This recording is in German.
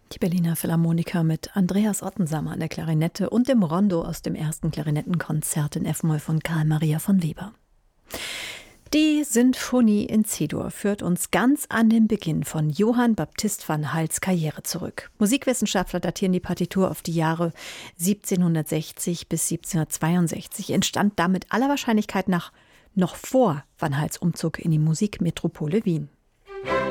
Die Berliner Philharmoniker mit Andreas Ottensammer an der Klarinette und dem Rondo aus dem ersten Klarinettenkonzert in F-Moll von Karl Maria von Weber. Die Sinfonie in C-Dur führt uns ganz an den Beginn von Johann Baptist van Hals Karriere zurück. Musikwissenschaftler datieren die Partitur auf die Jahre 1760 bis 1762, entstand damit aller Wahrscheinlichkeit nach noch vor Van Hals Umzug in die Musikmetropole Wien.